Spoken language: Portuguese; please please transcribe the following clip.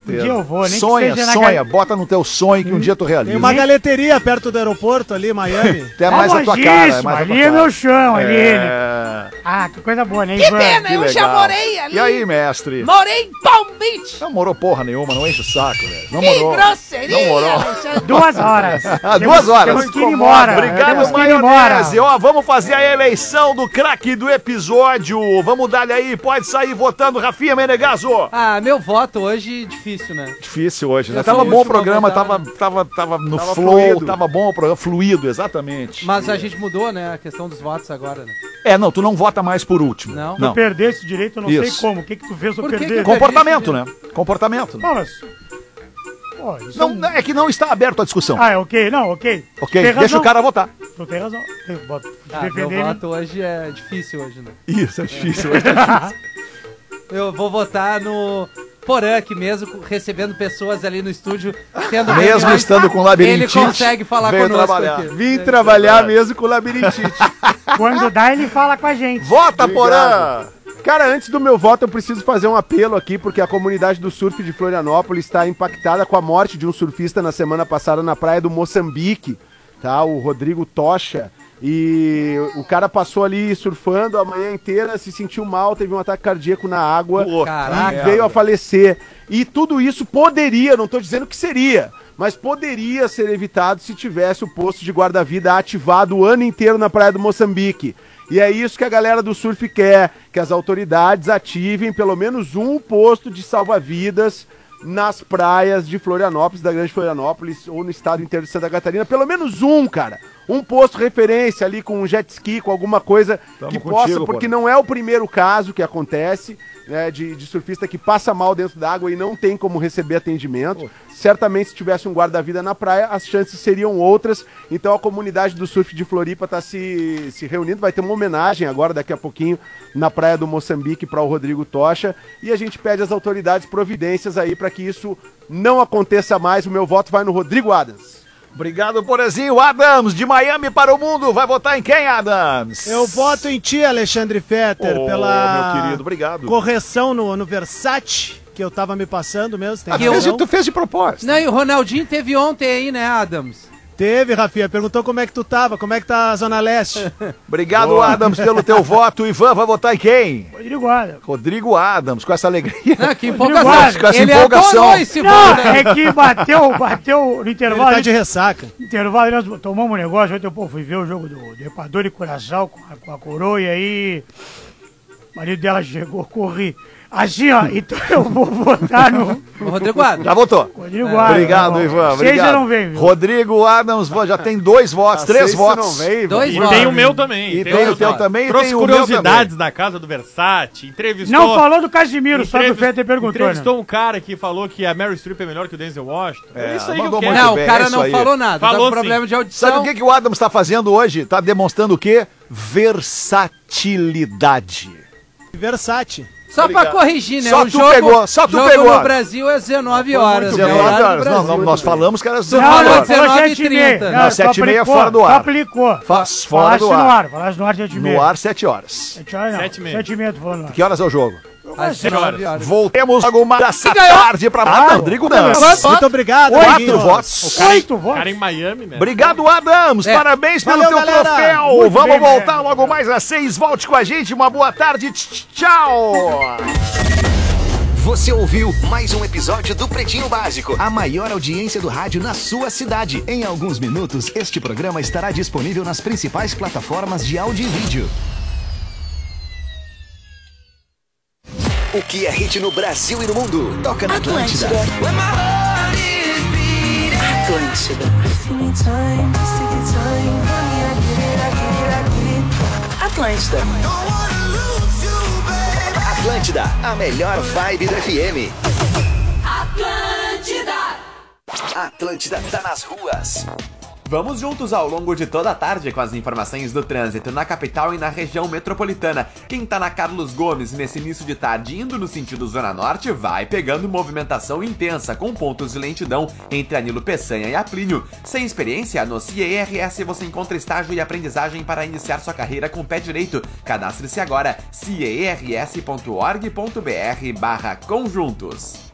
certeza. Um dia eu vou, nem sonha, que seja sonha, bota no teu sonho que um dia tu realiza. Tem uma galeteria perto do aeroporto ali, Miami. Até mais a tua cara, é mais a tua ali é cara. meu chão, ali ele. É... Ah, que coisa boa, né, Que Ivan? pena, eu já legal. morei ali. E aí, mestre? Morei em Palm Beach. Não morou porra nenhuma, não enche o saco, velho. Não Que morou. grosseria. Não morou. Alexandre. 2 horas. Ah, 2 horas. Temos que ir embora. Obrigado, Temos que ir Maionese. embora. Ó, vamos fazer a eleição do craque do episódio. Vamos dar aí, pode sair votando, Rafinha Menegaso. Ah, meu voto hoje difícil, né? Difícil hoje, né? Eu Tava sou o bom o último a programa, votar, tava no Tava flow, fluido. tava bom o programa, fluido, exatamente. Mas a gente mudou, né? A questão dos votos agora, né? É, não, tu não vota mais por último. Não. Tu perder esse direito, eu não sei Isso. como. O que tu fez pra Por que perder? que eu Comportamento, né? Comportamento. Não, mas... Pô, isso Não, é que não está aberto a discussão. Ah, é ok. Não, ok. Ok? Tem Deixa razão. o cara votar. Tu tem razão. Eu boto, Ah, meu defender voto hoje é difícil hoje, né? Isso, é difícil. Eu vou votar no Porã aqui mesmo, recebendo pessoas ali no estúdio, tendo Mesmo reuniões. estando com labirintite, Ele consegue falar veio conosco trabalhar. aqui. Vim trabalhar mesmo com labirintite. Quando dá, ele fala com a gente. Vota, Porã! Cara, antes do meu voto, eu preciso fazer um apelo aqui, porque a comunidade do surf de Florianópolis está impactada com a morte de um surfista na semana passada na praia do Moçambique, tá? O Rodrigo Tocha. E o cara passou ali surfando a manhã inteira, se sentiu mal, teve um ataque cardíaco na água Caraca. e veio a falecer. E tudo isso poderia, não estou dizendo que seria, mas poderia ser evitado se tivesse o posto de guarda-vida ativado o ano inteiro na praia do Moçambique. E é isso que a galera do surf quer, que as autoridades ativem pelo menos um posto de salva-vidas nas praias de Florianópolis, da Grande Florianópolis, ou no estado inteiro de Santa Catarina. Pelo menos um, cara. Um posto referência ali com um jet ski, com alguma coisa Tamo que contigo, possa, porque não é o primeiro caso que acontece, né, de surfista que passa mal dentro da água e não tem como receber atendimento. Certamente, se tivesse um guarda-vida na praia, as chances seriam outras. Então, a comunidade do surf de Floripa está se reunindo. Vai ter uma homenagem agora, daqui a pouquinho, na praia do Moçambique para o Rodrigo Tocha. E a gente pede às autoridades providências aí para que isso não aconteça mais. O meu voto vai no Rodrigo Adams. Obrigado, Porazinho. Adams, de Miami para o mundo. Vai votar em quem, Adams? Eu voto em ti, Alexandre Fetter, pela meu querido, obrigado. correção no Versace, que eu tava me passando mesmo. Tem razão. Tu fez de propósito. Não, e o Ronaldinho teve ontem aí, né, Adams? Teve, Rafinha. Perguntou como é que tu tava, como é que tá a Zona Leste. Obrigado, Adams, pelo teu voto. Ivan vai votar em quem? Rodrigo Adams. Rodrigo Adams, com essa alegria. Não, que Rodrigo empolgação. Adams, com essa Ele empolgação. adorou esse Não, voto, né? é que bateu no Ele intervalo. tá de ressaca. Intervalo, nós tomamos um negócio. Ontem eu fui ver o jogo do Equador e Curaçao com a coroa. E aí, o marido dela chegou, corri. Assim, ó, então eu vou votar no O Rodrigo Adams. Já votou. Rodrigo Adams. Obrigado, Ivan. Seis Obrigado. já não vem, viu? Rodrigo Adams já tem 2 votos, 3 votos. Não vem, Dois E votos. tem o meu também. E tem o teu também, e Trouxe tem o meu curiosidades da casa do Versace, entrevistou... Não falou do Casimiro, só que o entrevis- Fetter perguntou, né? Entrevistou um cara que falou que a Meryl Streep é melhor que o Denzel Washington. É, Isso aí que eu mandou quero. muito Não, bem, o cara é isso não aí. falou nada. Falou Tá com sim. problema de audição. Sabe o que o Adams tá fazendo hoje? Tá demonstrando o quê? Versatilidade. Versace. Só pra corrigir, né? Só o tu jogo, pegou, só tu jogo pegou. no Brasil é 19 horas. né? 19 Horário do horas. Brasil. Não, nós falamos que era Não, 19 não, horas. 19h30. Não, 7h30 fora do ar. Tu aplicou. Faz fora Falaste do ar. no ar, falaste no ar 7h30. No ar, 7 horas. 7 horas não. 7h30. 7h30 tu falou no ar. Que horas é o jogo? Às 19 horas. Voltemos logo mais essa ganhou. tarde pra Rodrigo Adams. Muito obrigado, 4 amiguinhos. votos. 8 votos. Cara em Miami, né? Obrigado, Adams. É. Parabéns pelo Valeu, teu galera. troféu. Muito Vamos bem, voltar né? logo mais às 6. Volte com a gente. Uma boa tarde. Tchau. Você ouviu mais um episódio do Pretinho Básico, a maior audiência do rádio na sua cidade. Em alguns minutos, este programa estará disponível nas principais plataformas de áudio e vídeo. O que é hit no Brasil e no mundo? Toca na Atlântida. Atlântida. Atlântida, a melhor vibe do FM. Atlântida tá nas ruas. Vamos juntos ao longo de toda a tarde com as informações do trânsito na capital e na região metropolitana. Quem tá na Carlos Gomes nesse início de tarde indo no sentido Zona Norte vai pegando movimentação intensa com pontos de lentidão entre Anilo Peçanha e Aplínio. Sem experiência, no CIERS você encontra estágio e aprendizagem para iniciar sua carreira com o pé direito. Cadastre-se agora, ciers.org.br/conjuntos.